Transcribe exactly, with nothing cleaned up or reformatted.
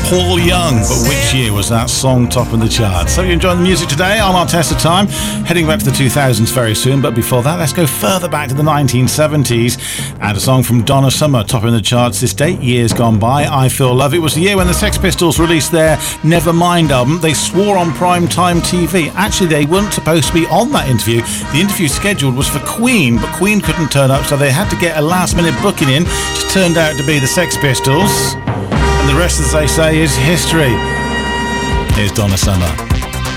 Paul Young. But which year was that song top in the charts? So you're enjoying the music today on our Test of Time. Heading back to the two thousands very soon. But before that, let's go further back to the nineteen seventies. And a song from Donna Summer topping the charts this day. Years gone by, I Feel Love. It was the year when the Sex Pistols released their Nevermind album. They swore on primetime T V. Actually, they weren't supposed to be on that interview. The interview scheduled was for Queen, but Queen couldn't turn up, so they had to get a last-minute booking in, which turned out to be the Sex Pistols. And the rest, as they say, is history. Here's Donna Summer.